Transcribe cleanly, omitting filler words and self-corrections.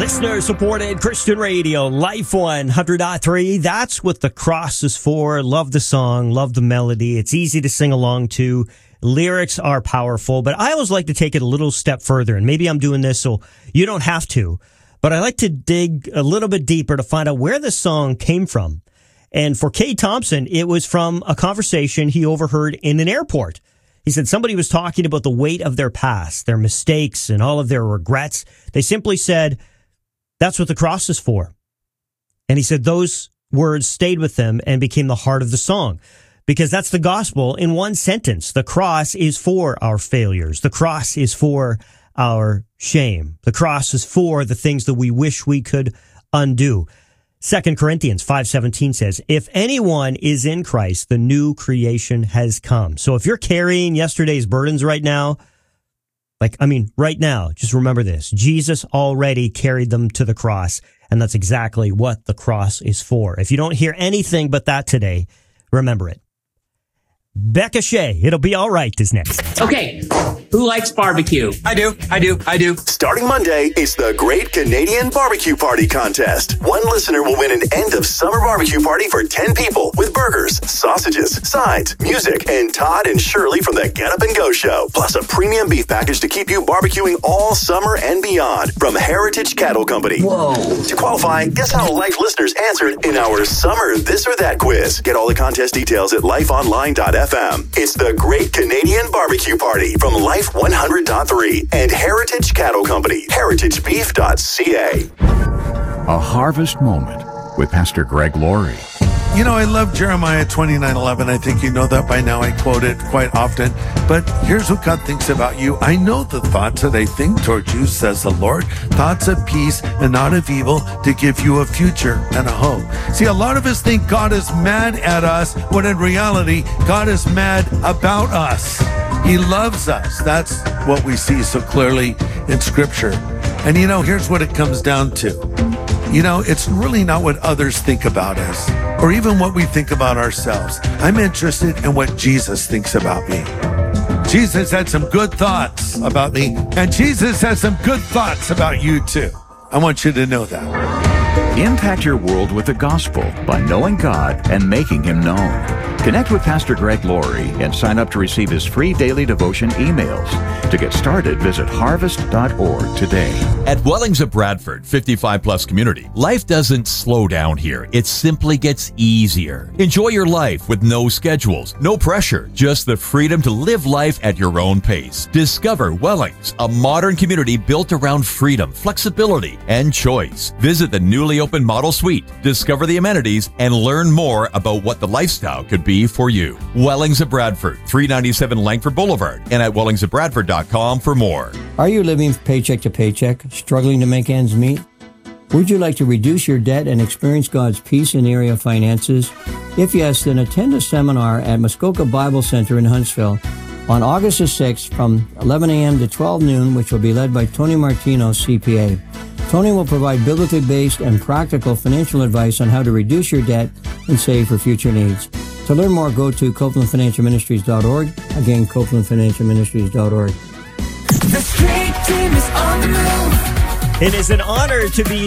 Listener-supported Christian radio, Life 100.3. That's what the cross is for. Love the song, love the melody. It's easy to sing along to. Lyrics are powerful, but I always like to take it a little step further, and maybe I'm doing this so you don't have to, but I like to dig a little bit deeper to find out where this song came from. And for Kay Thompson, it was from a conversation he overheard in an airport. He said somebody was talking about the weight of their past, their mistakes, and all of their regrets. They simply said, that's what the cross is for. And he said those words stayed with him and became the heart of the song. Because that's the gospel in one sentence. The cross is for our failures. The cross is for our shame. The cross is for the things that we wish we could undo. 2 Corinthians 5:17 says, if anyone is in Christ, the new creation has come. So if you're carrying yesterday's burdens right now, right now, just remember this. Jesus already carried them to the cross, and that's exactly what the cross is for. If you don't hear anything but that today, remember it. Becca Shea, It'll Be All Right is next. Okay, who likes barbecue? I do. Starting Monday, it's the Great Canadian Barbecue Party Contest. One listener will win an end-of-summer barbecue party for 10 people with burgers, sausages, sides, music, and Todd and Shirley from the Get Up and Go Show. Plus a premium beef package to keep you barbecuing all summer and beyond from Heritage Cattle Company. Whoa. To qualify, guess how Life listeners answered in our Summer This or That quiz. Get all the contest details at lifeonline.fm. It's the Great Canadian Barbecue Party from Life 100.3 and Heritage Cattle Company, heritagebeef.ca. A Harvest Moment with Pastor Greg Laurie. You know, I love Jeremiah 29:11. I think you know that by now. I quote it quite often. But here's what God thinks about you. I know the thoughts that I think towards you, says the Lord. Thoughts of peace and not of evil, to give you a future and a hope. See, a lot of us think God is mad at us, when in reality, God is mad about us. He loves us. That's what we see so clearly in Scripture. And you know, here's what it comes down to. You know, it's really not what others think about us, or even what we think about ourselves. I'm interested in what Jesus thinks about me. Jesus had some good thoughts about me, and Jesus has some good thoughts about you too. I want you to know that. Impact your world with the gospel by knowing God and making Him known. Connect with Pastor Greg Laurie and sign up to receive his free daily devotion emails. To get started, visit harvest.org today. At Wellings of Bradford 55 Plus Community, life doesn't slow down here. It simply gets easier. Enjoy your life with no schedules, no pressure, just the freedom to live life at your own pace. Discover Wellings, a modern community built around freedom, flexibility, and choice. Visit the newly opened Model Suite, discover the amenities, and learn more about what the lifestyle could be for you. Wellings of Bradford, 397 Langford Boulevard, and at wellingsofbradford.com for more. Are you living paycheck to paycheck, struggling to make ends meet? Would you like to reduce your debt and experience God's peace in the area of finances? If yes, then attend a seminar at Muskoka Bible Center in Huntsville on August the 6th from 11 a.m. to 12 noon, which will be led by Tony Martino, CPA. Tony will provide biblically based and practical financial advice on how to reduce your debt and save for future needs. To learn more, go to CopelandFinancialMinistries.org. Again, CopelandFinancialMinistries.org. It is an honor to be